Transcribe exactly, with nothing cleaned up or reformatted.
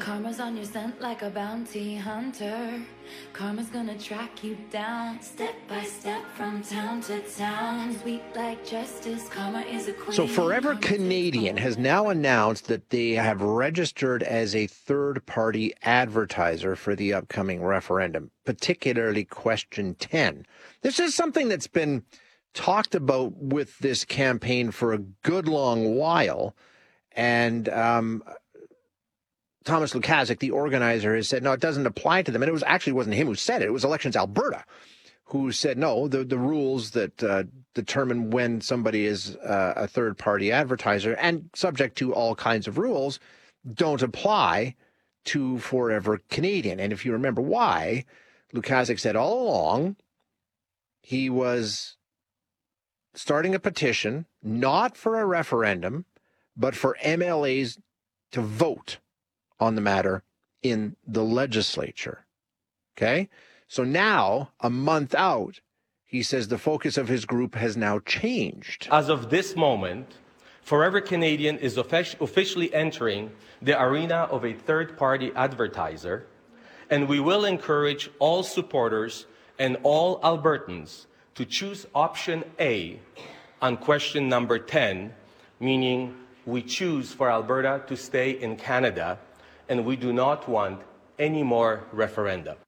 Karma's on your scent like a bounty hunter. Karma's gonna track you down, step by step from town to town. Sweet like justice, karma is a queen. So Forever Canadian has now announced that they have registered as a third-party advertiser for the upcoming referendum, particularly question ten. This is something that's been talked about with this campaign for a good long while, and um, Thomas Lukaszuk, the organizer, has said, no, it doesn't apply to them. And it was actually wasn't him who said it. It was Elections Alberta who said, no, the, the rules that uh, determine when somebody is uh, a third-party advertiser and subject to all kinds of rules don't apply to Forever Canadian. And if you remember why, Lukaszuk said all along he was starting a petition, not for a referendum, but for M L As to vote on the matter in the legislature. Okay? So now, a month out, he says the focus of his group has now changed. As of this moment, Forever Canadian is offic- officially entering the arena of a third-party advertiser, and we will encourage all supporters and all Albertans to choose option A on question number ten, meaning we choose for Alberta to stay in Canada, and we do not want any more referenda.